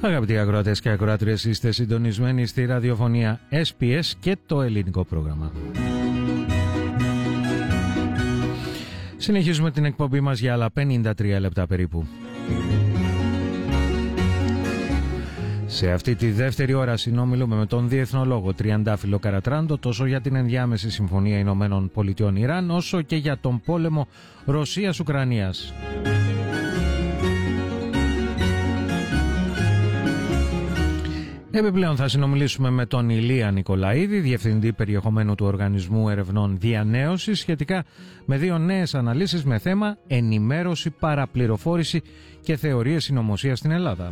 Αγαπητοί ακροατές και ακροάτριες, είστε συντονισμένοι στη ραδιοφωνία SPS και το ελληνικό πρόγραμμα. Συνεχίζουμε την εκπομπή μας για άλλα 53 λεπτά περίπου. Σε αυτή τη δεύτερη ώρα συνομιλούμε με τον διεθνολόγο Τριαντάφυλλο Καρατράντο τόσο για την ενδιάμεση συμφωνία Ηνωμένων Πολιτειών Ιράν όσο και για τον πόλεμο Ρωσίας-Ουκρανίας. Επιπλέον θα συνομιλήσουμε με τον Ηλία Νικολαίδη, Διευθυντή Περιεχομένου του Οργανισμού Ερευνών Διανέωσης, σχετικά με δύο νέες αναλύσεις με θέμα ενημέρωση, παραπληροφόρηση και θεωρίες συνωμοσίας στην Ελλάδα.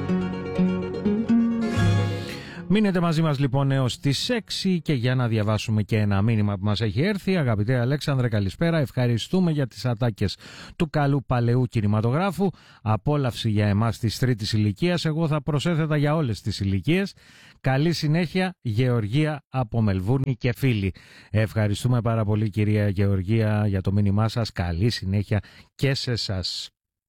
Μείνετε μαζί μας λοιπόν έως τις 6 και για να διαβάσουμε και ένα μήνυμα που μας έχει έρθει. Αγαπητέ Αλέξανδρε, καλησπέρα. Ευχαριστούμε για τις ατάκες του καλού παλαιού κινηματογράφου. Απόλαυση για εμάς της τρίτης ηλικίας. Εγώ θα προσέθετα για όλες τις ηλικίες. Καλή συνέχεια, Γεωργία από Μελβούρνη και φίλοι. Ευχαριστούμε πάρα πολύ, κυρία Γεωργία, για το μήνυμά σας. Καλή συνέχεια και σε εσάς.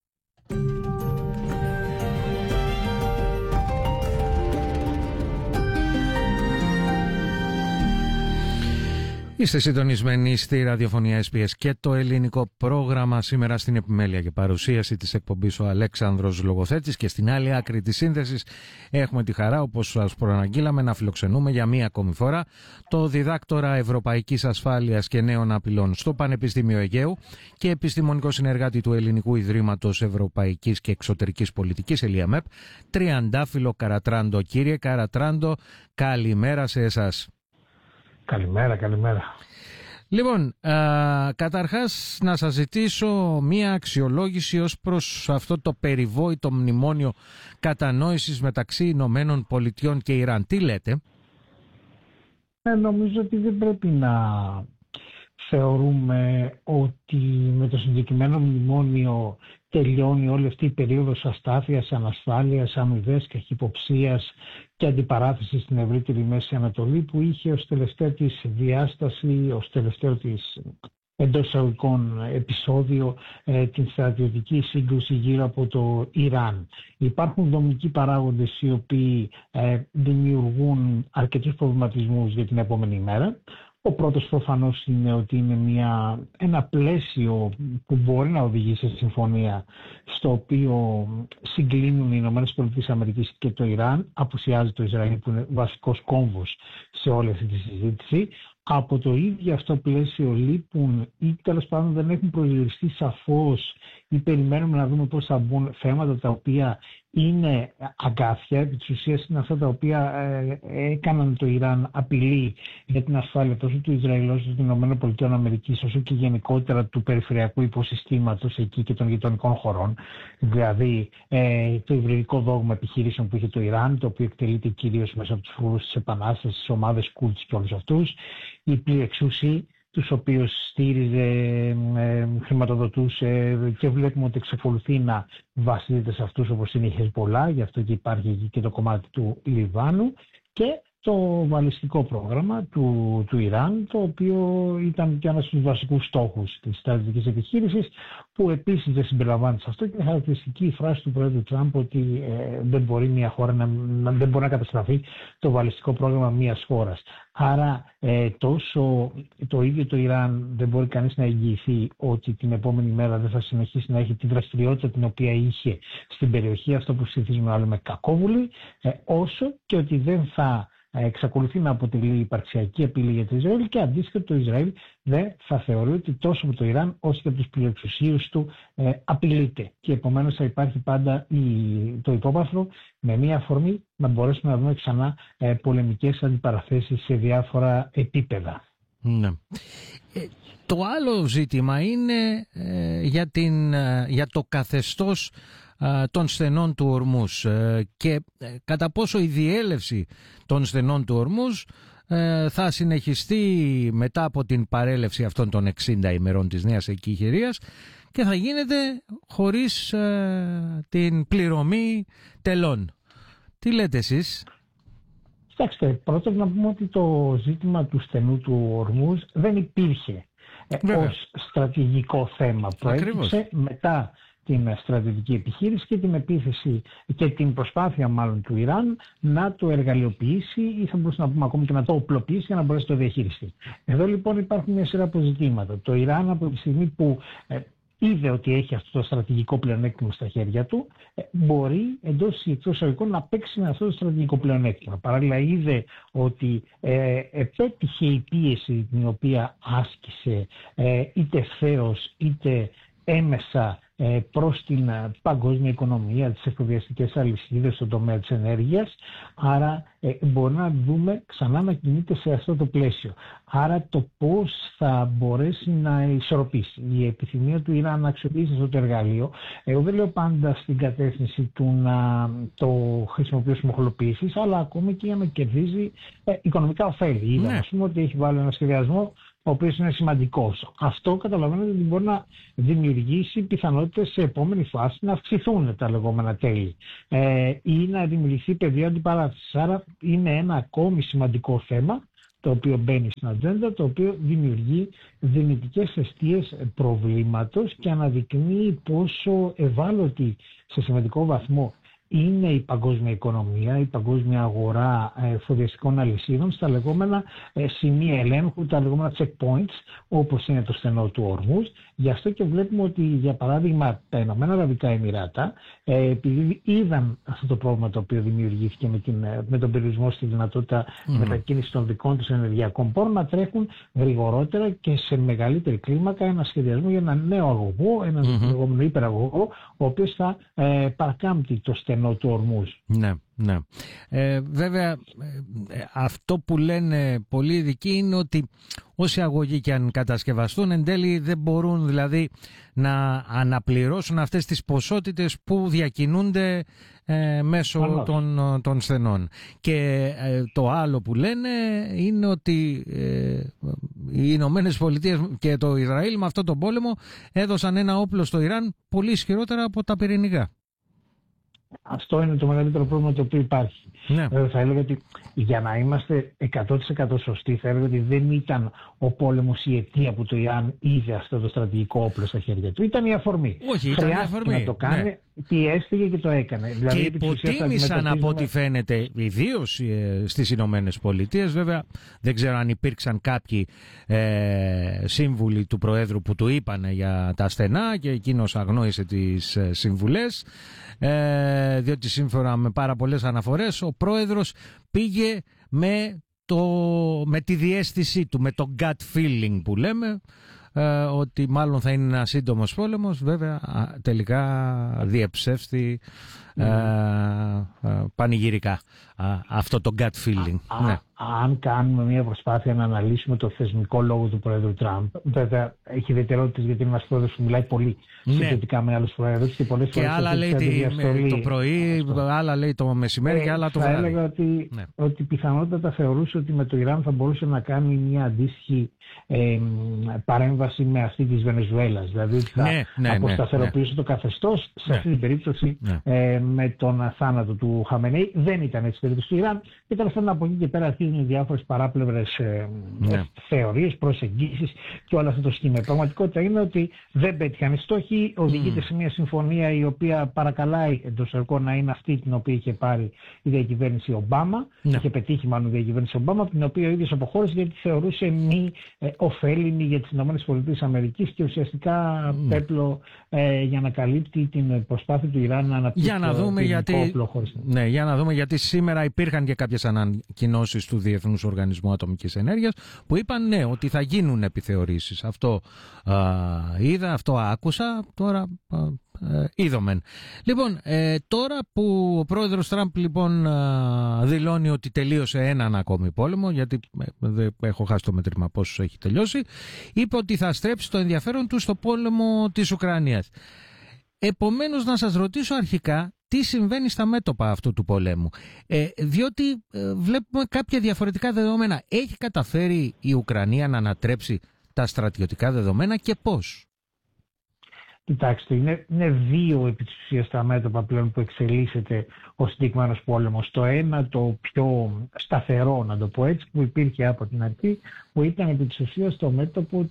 Είστε συντονισμένοι στη ραδιοφωνία SPS και το ελληνικό πρόγραμμα. Σήμερα στην επιμέλεια και παρουσίαση της εκπομπής ο Αλέξανδρος Λογοθέτης και στην άλλη άκρη της σύνθεσης έχουμε τη χαρά, όπως σας προαναγγείλαμε, να φιλοξενούμε για μία ακόμη φορά το διδάκτορα Ευρωπαϊκής Ασφάλειας και Νέων Απειλών στο Πανεπιστήμιο Αιγαίου και επιστημονικό συνεργάτη του Ελληνικού Ιδρύματος Ευρωπαϊκής και Εξωτερικής Πολιτικής, ΕΛΙΑΜΕΠ, Τριαντάφυλλο Καρατράντο. Κύριε Καρατράντο, καλημέρα σε εσάς. Καλημέρα. Λοιπόν, καταρχάς να σας ζητήσω μία αξιολόγηση ως προς αυτό το περιβόητο μνημόνιο κατανόησης μεταξύ Ηνωμένων Πολιτειών και Ιράν. Τι λέτε? Νομίζω ότι δεν πρέπει να θεωρούμε ότι με το συγκεκριμένο μνημόνιο τελειώνει όλη αυτή η περίοδος αστάθειας, ανασφάλειας, αμοιβαίας καχυποψίας και αντιπαράθεσης στην ευρύτερη Μέση Ανατολή, που είχε ως τελευταία της διάσταση, ως τελευταίο της εντός εισαγωγικών επεισόδιο την στρατιωτική σύγκρουση γύρω από το Ιράν. Υπάρχουν δομικοί παράγοντες οι οποίοι δημιουργούν αρκετούς προβληματισμούς για την επόμενη μέρα. Ο πρώτος προφανώς είναι ότι είναι ένα πλαίσιο που μπορεί να οδηγήσει σε συμφωνία, στο οποίο συγκλίνουν οι ΗΠΑ και το Ιράν. Απουσιάζει το Ισραήλ, που είναι βασικός κόμβος σε όλη αυτή τη συζήτηση. Από το ίδιο αυτό πλαίσιο λείπουν ή τέλος πάντων δεν έχουν προσδιοριστεί σαφώς ή περιμένουμε να δούμε πώς θα μπουν θέματα τα οποία είναι αγκάθια, επί της ουσίας είναι αυτά τα οποία έκαναν το Ιράν απειλή για την ασφάλεια τόσο του Ισραήλ όσο των ΗΠΑ, όσο και γενικότερα του περιφερειακού υποσυστήματος εκεί και των γειτονικών χωρών. Δηλαδή το υβριδικό δόγμα επιχειρήσεων που είχε το Ιράν, το οποίο εκτελείται κυρίως μέσα από τους φούρους της Επανάστασης, τις ομάδες Κούρτς και όλους αυτούς, η πληρεξούσιοι, τους οποίους στήριζε, χρηματοδοτούσε, και βλέπουμε ότι εξακολουθεί να βασίζεται σε αυτούς, όπως είναι η Χεσμολάχ, γι' αυτό και υπάρχει εκεί και το κομμάτι του Λιβάνου, και το βαλιστικό πρόγραμμα του Ιράν, το οποίο ήταν και ένας από τους βασικούς στόχους της στρατιωτικής επιχείρησης, που επίσης δεν συμπεριλαμβάνεται σε αυτό, και είναι χαρακτηριστική η φράση του Πρόεδρου Τραμπ ότι δεν μπορεί μια χώρα δεν μπορεί να καταστραφεί το βαλιστικό πρόγραμμα μιας χώρας. Άρα τόσο το ίδιο το Ιράν δεν μπορεί κανείς να εγγυηθεί ότι την επόμενη μέρα δεν θα συνεχίσει να έχει τη δραστηριότητα την οποία είχε στην περιοχή, αυτό που συνηθίζουμε να λέμε κακόβουλη, όσο και ότι δεν θα εξακολουθεί να αποτελεί υπαρξιακή απειλή για το Ισραήλ, και αντίστοιχα το Ισραήλ δεν θα θεωρεί ότι τόσο από το Ιράν όσο και από τους πλειοεξουσίους του απειλείται. Και επομένως θα υπάρχει πάντα το υπόβαθρο με μία αφορμή να μπορέσουμε να δούμε ξανά πολεμικές αντιπαραθέσεις σε διάφορα επίπεδα. Ναι. Το άλλο ζήτημα είναι για το καθεστώς των στενών του Ορμούς και κατά πόσο η διέλευση των στενών του Ορμούς θα συνεχιστεί μετά από την παρέλευση αυτών των 60 ημερών της νέας εκεχηρίας και θα γίνεται χωρίς την πληρωμή τελών. Τι λέτε εσείς? Κοιτάξτε, πρώτον να πούμε ότι το ζήτημα του στενού του Ορμούς δεν υπήρχε ως στρατηγικό θέμα. Προέκυψε μετά την στρατιωτική επιχείρηση και την επίθεση και την προσπάθεια μάλλον του Ιράν να το εργαλειοποιήσει ή θα μπορούσαμε να πούμε ακόμη και να το οπλοποιήσει για να μπορέσει να το διαχειριστεί. Εδώ λοιπόν υπάρχουν μια σειρά αποζητήματα. Το Ιράν από τη στιγμή που είδε ότι έχει αυτό το στρατηγικό πλεονέκτημα στα χέρια του, μπορεί εντός ή εκτός εισαγωγικών να παίξει με αυτό το στρατηγικό πλεονέκτημα. Παράλληλα είδε ότι επέτυχε η πίεση την οποία άσκησε είτε ευθέως είτε έμεσα προς την παγκόσμια οικονομία, τις εφοδιαστικές αλυσίδες στον τομέα της ενέργειας. Άρα μπορεί να δούμε ξανά να κινείται σε αυτό το πλαίσιο. Άρα το πώς θα μπορέσει να ισορροπήσει η επιθυμία του Ιράν να αξιοποιήσει αυτό το εργαλείο, εγώ δεν λέω πάντα στην κατεύθυνση του να το χρησιμοποιήσει μοχλοποίησης, αλλά ακόμη και για να κερδίζει οικονομικά ωφέλη. Είδαμε ότι έχει βάλει ένα σχεδιασμό ο οποίος είναι σημαντικός. Αυτό καταλαβαίνετε ότι μπορεί να δημιουργήσει πιθανότητες σε επόμενη φάση να αυξηθούν τα λεγόμενα τέλη ή να δημιουργηθεί πεδίο αντιπαράθεσης. Άρα είναι ένα ακόμη σημαντικό θέμα το οποίο μπαίνει στην ατζέντα, το οποίο δημιουργεί δυνητικές αιστείες προβλήματος και αναδεικνύει πόσο ευάλωτη σε σημαντικό βαθμό είναι η παγκόσμια οικονομία, η παγκόσμια αγορά εφοδιαστικών αλυσίδων στα λεγόμενα σημεία ελέγχου, τα λεγόμενα checkpoints, όπως είναι το στενό του Ορμούζ. Γι' αυτό και βλέπουμε ότι, για παράδειγμα, τα Ηνωμένα Αραβικά Εμιράτα, επειδή είδαν αυτό το πρόβλημα το οποίο δημιουργήθηκε με τον περιορισμό στη δυνατότητα μετακίνηση των δικών τους ενεργειακών πόρων, να τρέχουν γρηγορότερα και σε μεγαλύτερη κλίμακα ένα σχεδιασμό για ένα νέο αγωγό, έναν λεγόμενο υπεραγωγό, ο οποίος θα παρακάμπτει το στενό του Ορμούζ. Ναι, ναι. Βέβαια, αυτό που λένε πολλοί ειδικοί είναι ότι όσοι αγωγοί και αν κατασκευαστούν, εν τέλει δεν μπορούν δηλαδή να αναπληρώσουν αυτές τις ποσότητες που διακινούνται μέσω των στενών. Και το άλλο που λένε είναι ότι οι Ηνωμένες Πολιτείες και το Ισραήλ με αυτόν τον πόλεμο έδωσαν ένα όπλο στο Ιράν πολύ ισχυρότερα από τα πυρηνικά. Αυτό είναι το μεγαλύτερο πρόβλημα το οποίο υπάρχει. Ναι. Θα έλεγα ότι για να είμαστε 100% σωστοί, θα έλεγα ότι δεν ήταν ο πόλεμος η αιτία που το Ιράν είδε αυτό το στρατηγικό όπλο στα χέρια του. Ήταν η αφορμή. Όχι, ήταν η αφορμή. Να το κάνει, πιέστηκε και το έκανε. Και δηλαδή, υποτίμησαν από ό,τι φαίνεται, ιδίως στις Ηνωμένες Πολιτείες. Βέβαια, δεν ξέρω αν υπήρξαν κάποιοι σύμβουλοι του Προέδρου που του είπανε για τα στενά και εκείνος αγνόησε τις συμβουλές. Διότι σύμφωνα με πάρα πολλές αναφορές ο πρόεδρος πήγε με τη διαίσθησή του, με το gut feeling που λέμε, ότι μάλλον θα είναι ένα σύντομος πόλεμος. Βέβαια τελικά διεψεύστη πανηγυρικά αυτό το gut feeling. Ναι. Αν κάνουμε μια προσπάθεια να αναλύσουμε το θεσμικό λόγο του Πρόεδρου Τραμπ, βέβαια έχει ιδιαιτερότητες γιατί είναι ένας πρόεδρος που μιλάει πολύ σχετικά με άλλους πρόεδρους και πολλές φορές άλλα λέει το πρωί, άλλα λέει το μεσημέρι και άλλα το βράδυ. Θα έλεγα ότι πιθανότατα θεωρούσε ότι με το Ιράν θα μπορούσε να κάνει μια αντίστοιχη παρέμβαση με αυτή της Βενεζουέλας. Δηλαδή θα αποσταθεροποιήσει το καθεστώς. Σε αυτή την περίπτωση με τον θάνατο του Χαμενέη δεν ήταν έτσι περίπτωση του Ιράν. Και τέλος πάντων από εκεί και πέρα αρχίζουν διάφορες παράπλευρες θεωρίες, προσεγγίσεις και όλο αυτό το σχήμα. Η πραγματικότητα είναι ότι δεν πέτυχαν οι στόχοι, οδηγείται σε μια συμφωνία η οποία παρακαλάει εντός εικόνων να είναι αυτή την οποία είχε πάρει η διακυβέρνηση Ομπάμα. Είχε πετύχει μάλλον η διακυβέρνηση Ομπάμα, από την οποία ο ίδιος αποχώρησε γιατί θεωρούσε μη ωφέλιμη για τις ΗΠΑ και ουσιαστικά πέπλο για να καλύπτει την προσπάθεια του Ιράν να αναπτύξει το όπλο χωρίς. Ναι, για να δούμε, γιατί σήμερα υπήρχαν και κάποιες ανακοινώσεις του Διεθνούς Οργανισμού Ατομικής Ενέργειας που είπαν ότι θα γίνουν επιθεωρήσεις. Αυτό είδα, αυτό άκουσα, τώρα είδομεν. Λοιπόν, τώρα που ο πρόεδρος Τραμπ λοιπόν δηλώνει ότι τελείωσε έναν ακόμη πόλεμο, γιατί δεν έχω χάσει το μετρήμα πόσο έχει τελειώσει, είπε ότι θα στρέψει το ενδιαφέρον του στο πόλεμο της Ουκρανίας. Επομένως, να σας ρωτήσω αρχικά τι συμβαίνει στα μέτωπα αυτού του πολέμου, διότι βλέπουμε κάποια διαφορετικά δεδομένα. Έχει καταφέρει η Ουκρανία να ανατρέψει τα στρατιωτικά δεδομένα και πώς? Κοιτάξτε, είναι δύο επί της ουσίας τα μέτωπα πλέον που εξελίσσεται ο συγκεκριμένος πόλεμος. Το ένα, το πιο σταθερό, να το πω έτσι, που υπήρχε από την αρχή, που ήταν επί της ουσίας το μέτωπο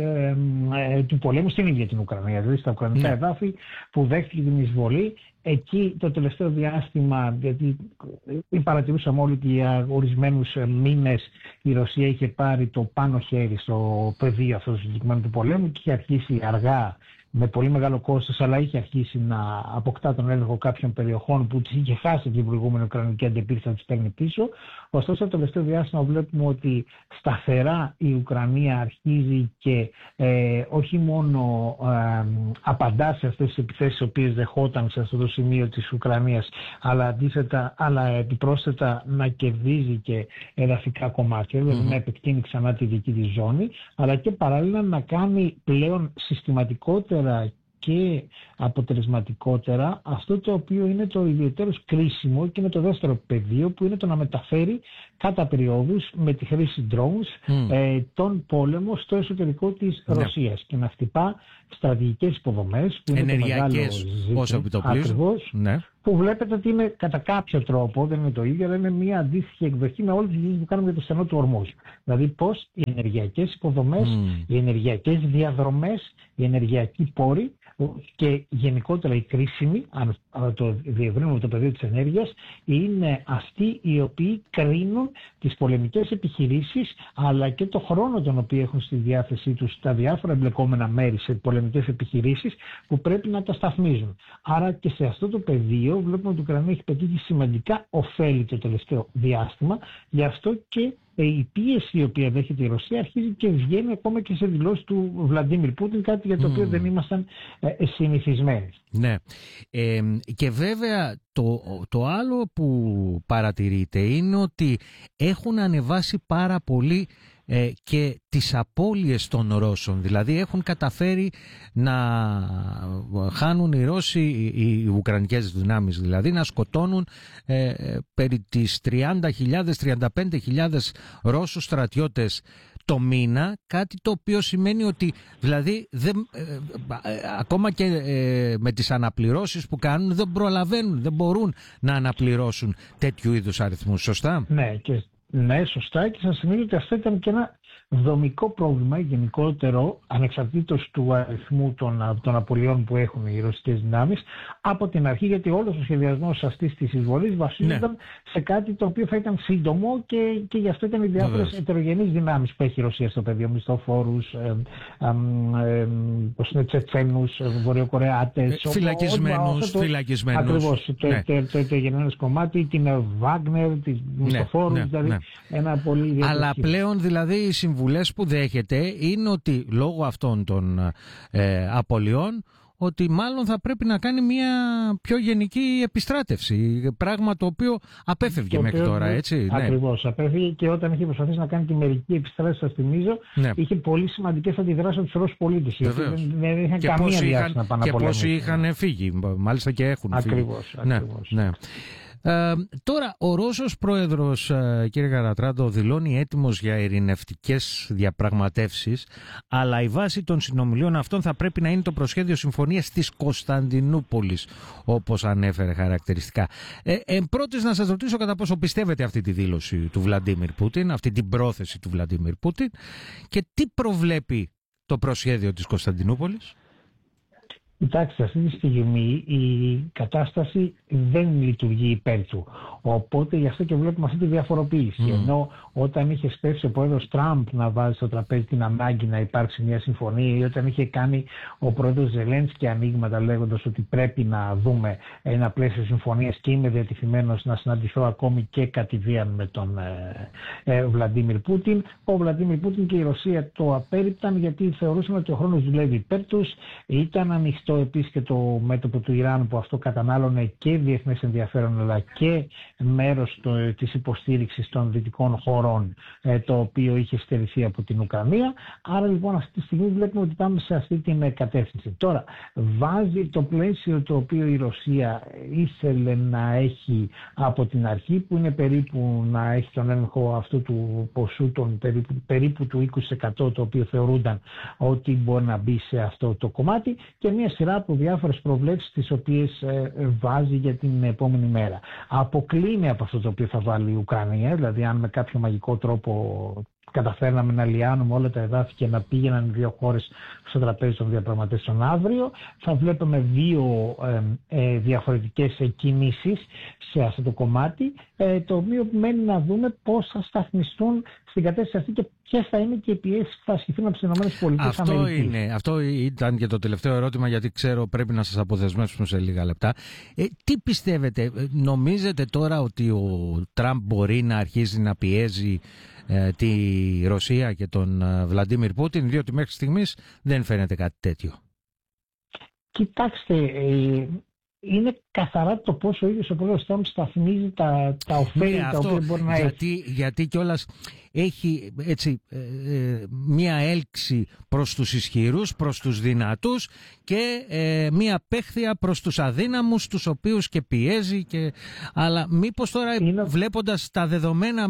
του πολέμου στην ίδια την Ουκρανία, δηλαδή στα ουκρανικά εδάφη που δέχτηκε την εισβολή. Εκεί το τελευταίο διάστημα, γιατί παρατηρούσαμε όλοι ότι για ορισμένους μήνες η Ρωσία είχε πάρει το πάνω χέρι στο πεδίο αυτό του συγκεκριμένου του πολέμου και είχε αρχίσει αργά, με πολύ μεγάλο κόστος, αλλά είχε αρχίσει να αποκτά τον έλεγχο κάποιων περιοχών που τις είχε χάσει την προηγούμενη Ουκρανική αντεπίθεση, να τις παίρνει πίσω. Ωστόσο, το τελευταίο διάστημα βλέπουμε ότι σταθερά η Ουκρανία αρχίζει και όχι μόνο απαντά σε αυτές τις επιθέσεις τις οποίες δεχόταν σε αυτό το σημείο της Ουκρανίας, αλλά αντίθετα, επιπρόσθετα να κερδίζει και εδαφικά κομμάτια, δηλαδή να επεκτείνει ξανά τη δική της ζώνη, αλλά και παράλληλα να κάνει πλέον συστηματικότερα και αποτελεσματικότερα αυτό το οποίο είναι το ιδιαίτερος κρίσιμο και είναι το δεύτερο πεδίο, που είναι το να μεταφέρει κατά περιόδους με τη χρήση drones τον πόλεμο στο εσωτερικό της Ρωσίας και να χτυπά στρατηγικές υποδομές που είναι ενεργειακές, όσο επιτοπλίζουν, που βλέπετε ότι είναι κατά κάποιο τρόπο, δεν είναι το ίδιο, αλλά είναι μια αντίστοιχη εκδοχή με όλη τη συζήτηση που κάνουμε για το στενό του Ορμούζ. Δηλαδή πώς οι ενεργειακές υποδομές, οι ενεργειακές διαδρομές, οι ενεργειακοί πόροι και γενικότερα οι κρίσιμοι, αν το διευρύνουμε το πεδίο της ενέργειας, είναι αυτοί οι οποίοι κρίνουν τις πολεμικές επιχειρήσεις, αλλά και το χρόνο τον οποίο έχουν στη διάθεσή τους τα διάφορα εμπλεκόμενα μέρη σε πολεμικές επιχειρήσεις, που πρέπει να τα σταθμίζουν. Άρα και σε αυτό το πεδίο βλέπουμε ότι η Ουκρανία έχει πετύχει σημαντικά ωφέλη το τελευταίο διάστημα. Γι' αυτό και η πίεση η οποία δέχεται η Ρωσία αρχίζει και βγαίνει ακόμα και σε δηλώσεις του Βλαντίμιρ Πούτιν, κάτι για το οποίο δεν ήμασταν συνηθισμένοι. Ναι. Και βέβαια το άλλο που παρατηρείται είναι ότι έχουν ανεβάσει πάρα πολύ και τις απώλειες των Ρώσων. Δηλαδή έχουν καταφέρει να χάνουν οι Ρώσοι, οι Ουκρανικές δυνάμεις δηλαδή, να σκοτώνουν περί τις 30.000-35.000 Ρώσους στρατιώτες το μήνα, κάτι το οποίο σημαίνει ότι δηλαδή ακόμα και με τις αναπληρώσεις που κάνουν δεν προλαβαίνουν, δεν μπορούν να αναπληρώσουν τέτοιου είδους αριθμούς, σωστά? Ναι, σωστά, και σας θυμίζω ότι αυτό ήταν και ένα δομικό πρόβλημα γενικότερο, ανεξαρτήτως του αριθμού των απολειών που έχουν οι ρωσικές δυνάμεις από την αρχή, γιατί όλος ο σχεδιασμός αυτής της εισβολής βασίζονταν σε κάτι το οποίο θα ήταν σύντομο και γι' αυτό ήταν οι διάφορες ετερογενείς δυνάμεις που έχει η Ρωσία στο πεδίο, μισθοφόρους, Τσετσένους, Βορειοκορεάτες, φυλακισμένους. Ακριβώς, το ετερογενές κομμάτι, την Βάγνερ, τις μισθοφόρους, δηλαδή ένα πολύ ιδιαίτερο. Αλλά πλέον δηλαδή οι συμβουλές που δέχεται είναι ότι λόγω αυτών των απολειών ότι μάλλον θα πρέπει να κάνει μια πιο γενική επιστράτευση, πράγμα το οποίο απέφευγε μέχρι τώρα, έτσι. Ακριβώς, απέφυγε, και όταν είχε προσπαθήσει να κάνει τη μερική επιστράτευση, σας θυμίζω, είχε πολύ σημαντικές αντιδράσεις από τους Ρώσους πολίτες. Δεν είχαν καμία διάθεση να πάνε να πολεμήσουν. Και πόσοι είχαν φύγει, μάλιστα και έχουν φύγει. Ακριβώς. Ναι. Τώρα ο Ρώσος πρόεδρος, κύριε Καρατράντο, δηλώνει έτοιμος για ειρηνευτικές διαπραγματεύσεις, αλλά η βάση των συνομιλίων αυτών θα πρέπει να είναι το προσχέδιο συμφωνίας της Κωνσταντινούπολης, όπως ανέφερε χαρακτηριστικά. Πρώτης να σας ρωτήσω κατά πόσο πιστεύετε αυτή τη δήλωση του Βλαντίμιρ Πούτιν, αυτή την πρόθεση του Βλαντίμιρ Πούτιν, και τι προβλέπει το προσχέδιο της Κωνσταντινούπολης? Κοιτάξτε, αυτή τη στιγμή η κατάσταση δεν λειτουργεί υπέρ του. Οπότε γι' αυτό και βλέπουμε αυτή τη διαφοροποίηση. Ενώ όταν είχε σπεύσει ο πρόεδρος Τραμπ να βάζει στο τραπέζι την ανάγκη να υπάρξει μια συμφωνία, ή όταν είχε κάνει ο πρόεδρος Ζελένσκι ανοίγματα λέγοντας ότι πρέπει να δούμε ένα πλαίσιο συμφωνίας και είμαι διατεθειμένος να συναντηθώ ακόμη και κατηδίαν με τον Βλαντίμιρ Πούτιν, ο Βλαντίμιρ Πούτιν και η Ρωσία το απέρριπταν, γιατί θεωρούσαν ότι ο χρόνος δουλεύει υπέρ τους. Ήταν ανοιχτό επίσης και το μέτωπο του Ιράν, που αυτό κατανάλωνε και διεθνές ενδιαφέρον αλλά και μέρος της υποστήριξης των δυτικών χωρών, το οποίο είχε στερηθεί από την Ουκρανία. Άρα λοιπόν αυτή τη στιγμή βλέπουμε ότι πάμε σε αυτή την κατεύθυνση. Τώρα βάζει το πλαίσιο το οποίο η Ρωσία ήθελε να έχει από την αρχή, που είναι περίπου να έχει τον έλεγχο αυτού του ποσού των περίπου του 20%, το οποίο θεωρούνταν ότι μπορεί να μπει σε αυτό το κομμάτι, και μια σειρά από διάφορες προβλέψεις τις οποίες βάζει για την επόμενη μέρα. Αποκλίνει από αυτό το οποίο θα βάλει η Ουκρανία, δηλαδή αν με κάποιο μαγικό τρόπο καταφέρναμε να λιάνουμε όλα τα εδάφη και να πήγαιναν οι δύο χώρες στο τραπέζι των διαπραγματεύσεων αύριο, θα βλέπουμε δύο διαφορετικές κινήσεις σε αυτό το κομμάτι, το οποίο μένει να δούμε πώς θα σταθμιστούν στην κατεύθυνση αυτή και ποιες θα είναι και οι πιέσεις που θα ασκηθούν από τις ΗΠΑ. Αυτό ήταν και το τελευταίο ερώτημα, γιατί ξέρω πρέπει να σας αποδεσμεύσουμε σε λίγα λεπτά. Τι πιστεύετε, νομίζετε τώρα ότι ο Τραμπ μπορεί να αρχίσει να πιέζει τη Ρωσία και τον Βλαντίμιρ Πούτιν, διότι μέχρι στιγμής δεν φαίνεται κάτι τέτοιο? Κοιτάξτε, είναι καθαρά το πόσο ο ίδιος ο πρόεδρος Τραμπ σταθμίζει τα ωφέλη τα οποία μπορεί να έχει. Γιατί κιόλας έχει έτσι μία έλξη προς τους ισχυρούς, προς τους δυνατούς, και μία παίχθεια προς τους αδύναμους, τους οποίους και πιέζει. Αλλά μήπως τώρα βλέποντας τα δεδομένα,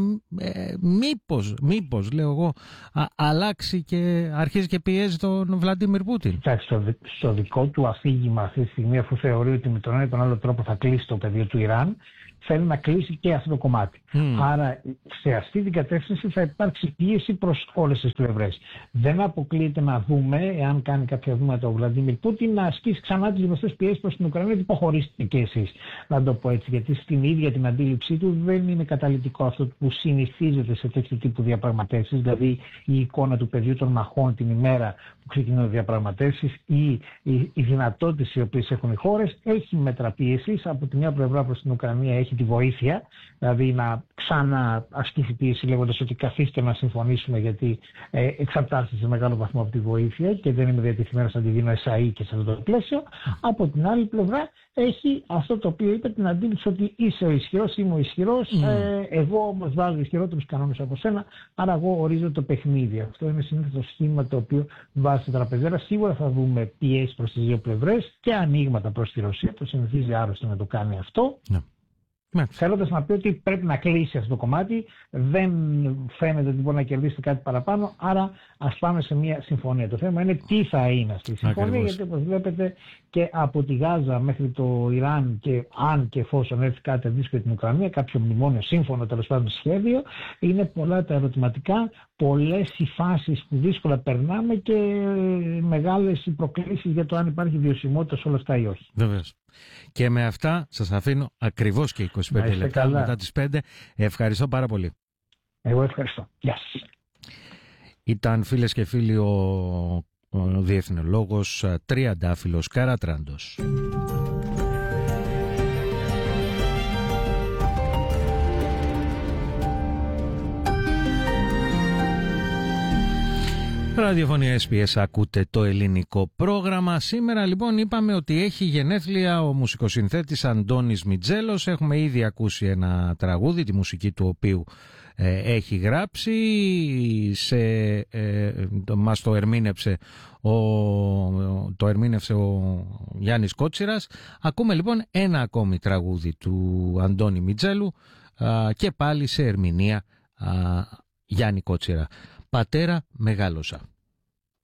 μήπως λέω εγώ, αλλάξει και αρχίζει και πιέζει τον Βλαντίμιρ Πούτιν? Στο δικό του αφήγημα αυτή τη στιγμή, αφού θεωρεί ότι με τον ένα ή τον άλλο τρόπο θα κλείσει το πεδίο του Ιράν, θέλει να κλείσει και αυτό το κομμάτι. Άρα σε αυτή την κατεύθυνση θα υπάρξει πίεση προς όλες τις πλευρές. Δεν αποκλείεται να δούμε, εάν κάνει κάποια βήματα ο Βλαντίμιρ Πούτιν, να ασκήσει ξανά τις δημοσίες πιέσεις προς την Ουκρανία, ότι υποχωρήστε και εσείς, να το πω έτσι. Γιατί στην ίδια την αντίληψή του δεν είναι καταλυτικό αυτό που συνηθίζεται σε τέτοιου τύπου διαπραγματεύσεις, δηλαδή η εικόνα του πεδίου των μαχών την ημέρα που ξεκινούν οι διαπραγματεύσεις ή οι δυνατότητες οι οποίες έχουν οι χώρες. Έχει μέτρα πίεσης. Από τη μια πλευρά προς την Ουκρανία έχει τη βοήθεια, δηλαδή να ξαναασκήσει πίεση λέγοντας ότι καθίστε να συμφωνήσουμε, γιατί εξαρτάστε σε μεγάλο βαθμό από τη βοήθεια και δεν είμαι διατεθειμένος να τη δίνω εσαΐ και σε αυτό το πλαίσιο. Από την άλλη πλευρά έχει αυτό το οποίο είπε, την αντίληψη ότι είσαι ο ισχυρός, είμαι ο ισχυρός, εγώ όμως βάζω ισχυρότερους κανόνες από σένα, άρα εγώ ορίζω το παιχνίδι. Αυτό είναι συνήθως το σχήμα το οποίο βάζει στην τραπεζέρα. Σίγουρα θα δούμε πιέσεις προς τις δύο πλευρές και ανοίγματα προς τη Ρωσία, το συνηθίζει άρρωστα να το κάνει αυτό. Θέλοντας να πει ότι πρέπει να κλείσει αυτό το κομμάτι, δεν φαίνεται ότι μπορεί να κερδίσει κάτι παραπάνω, άρα ας πάμε σε μια συμφωνία. Το θέμα είναι τι θα είναι αυτή η συμφωνία, γιατί όπως βλέπετε και από τη Γάζα μέχρι το Ιράν, και αν και εφόσον έρθει κάτι αντίστοιχο για την Ουκρανία, κάποιο μνημόνιο σύμφωνο, τέλος πάντων σχέδιο, είναι πολλά τα ερωτηματικά, πολλές οι φάσεις που δύσκολα περνάμε και μεγάλες οι προκλήσεις για το αν υπάρχει βιωσιμότητα σε όλα αυτά ή όχι. Βεβαίως. Και με αυτά σας αφήνω ακριβώς και 25 λεπτά μετά τις 5. Ευχαριστώ πάρα πολύ. Εγώ ευχαριστώ. Γεια σας. Ήταν, φίλες και φίλοι, ο διεθνολόγος Τριαντάφυλλος Καρατράντος. Ραδιοφωνία SPS, ακούτε το ελληνικό πρόγραμμα. Σήμερα λοιπόν είπαμε ότι έχει γενέθλια ο μουσικοσυνθέτης Αντώνης Μιτζέλος. Έχουμε ήδη ακούσει ένα τραγούδι, τη μουσική του οποίου έχει γράψει. Μας το ερμήνευσε ο Γιάννης Κότσιρας. Ακούμε λοιπόν ένα ακόμη τραγούδι του Αντώνη Μιτζέλου και πάλι σε ερμηνεία Γιάννη Κότσιρα. Πατέρα μεγάλωσα.